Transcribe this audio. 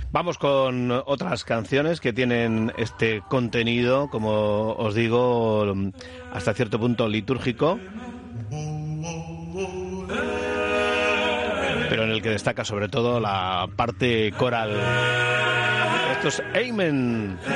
Vamos con otras canciones que tienen este contenido, como os digo, hasta cierto punto litúrgico, pero en el que destaca sobre todo la parte coral. Esto es Amen.